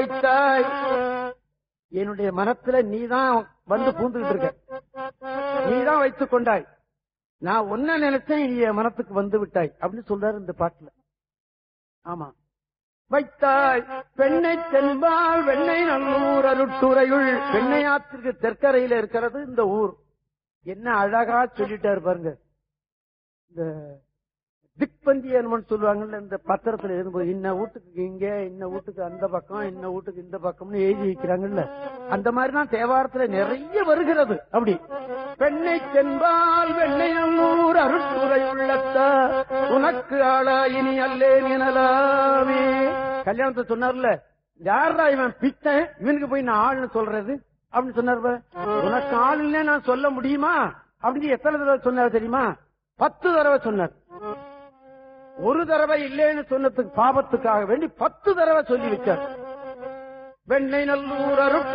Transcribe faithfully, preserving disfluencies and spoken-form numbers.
வைத்தாய். என்னுடைய மனத்துல நீதான் வந்து பூந்துகிட்டு இருக்க, நீதான் வைத்துக் கொண்டாய். நான் ஒன்ன நினைச்சேன், நீ என் மனத்துக்கு வந்து விட்டாய் அப்படின்னு சொல்றாரு இந்த பாட்டுல. ஆமா, வைத்தாய் பெண்ணை தென்பால் வெண்ணை நல்லூர் அருட்டுறையுள். பெண்ணையாத்திற்கு தெற்கரையில இருக்கிறது இந்த ஊர். என்ன அழகா சொல்லிட்டாரு பாருங்க. இந்த திக்பந்தியன் சொல்லுவாங்கல்ல, இந்த பத்திரத்துல எழுதும்போது இன்ன வீட்டுக்கு இங்க, இன்ன வீட்டுக்கு அந்த பக்கம், இன்ன வீட்டுக்கு இந்த பக்கம்னு எழுதி வைக்கிறாங்கல்ல, அந்த மாதிரிதான் தேவாரத்துல நிறைய வருகிறது. அப்படி பெண்ணை தென்பால் வெண்ணை நல்லூர் அருட்டுரை உள்ளத்த உனக்கு ஆளா இனி அல்லேன் எனலாமே. கல்யாணத்தை சொன்னார்ல, யாரா இவன் பித்தன், இவனுக்கு போய் நான் ஆள்னு சொல்றது அப்படின்னு சொன்னார். உனக்கு ஆளுன்னே நான் சொல்ல முடியுமா அப்படின்னு எத்தனை தடவை சொன்னார் தெரியுமா? பத்து தடவை சொன்னார். ஒரு தடவை இல்லைன்னு சொன்னதுக்கு பாபத்துக்காக வேண்டி பத்து தடவை சொல்லி வச்சார். வெண்ணை நல்லூர் அருட்